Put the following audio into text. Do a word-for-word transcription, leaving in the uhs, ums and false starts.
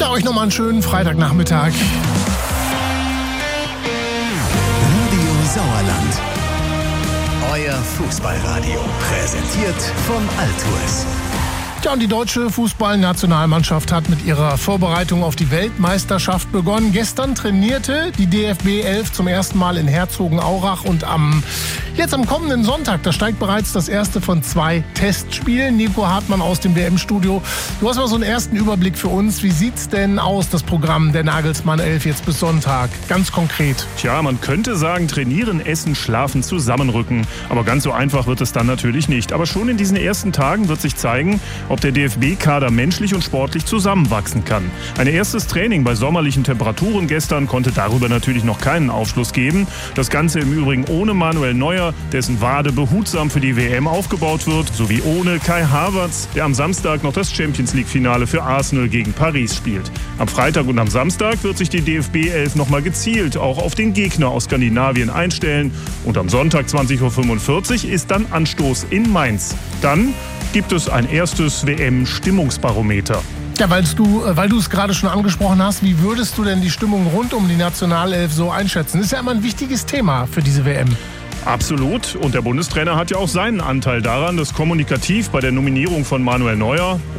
Ja, euch nochmal einen schönen Freitagnachmittag. Radio Sauerland. Euer Fußballradio. Präsentiert von Altours. Ja, und die deutsche Fußballnationalmannschaft hat mit ihrer Vorbereitung auf die Weltmeisterschaft begonnen. Gestern trainierte die D F B elf zum ersten Mal in Herzogenaurach und am jetzt am kommenden Sonntag, da steigt bereits das erste von zwei Testspielen. Nico Hartmann aus dem W M-Studio. Du hast mal so einen ersten Überblick für uns. Wie sieht's denn aus, das Programm der Nagelsmann elf jetzt bis Sonntag? Ganz konkret. Tja, man könnte sagen, trainieren, essen, schlafen, zusammenrücken. Aber ganz so einfach wird es dann natürlich nicht. Aber schon in diesen ersten Tagen wird sich zeigen, ob der D F B-Kader menschlich und sportlich zusammenwachsen kann. Ein erstes Training bei sommerlichen Temperaturen gestern konnte darüber natürlich noch keinen Aufschluss geben. Das Ganze im Übrigen ohne Manuel Neuer, dessen Wade behutsam für die W M aufgebaut wird, sowie ohne Kai Havertz, der am Samstag noch das Champions-League-Finale für Arsenal gegen Paris spielt. Am Freitag und am Samstag wird sich die D F B elf nochmal gezielt auch auf den Gegner aus Skandinavien einstellen. Und am Sonntag zwanzig Uhr fünfundvierzig ist dann Anstoß in Mainz. Dann gibt es ein erstes W M-Stimmungsbarometer. Ja, weil du, weil du es gerade schon angesprochen hast, wie würdest du denn die Stimmung rund um die Nationalelf so einschätzen? Das ist ja immer ein wichtiges Thema für diese W M. Absolut. Und der Bundestrainer hat ja auch seinen Anteil daran, dass kommunikativ bei der Nominierung von Manuel Neuer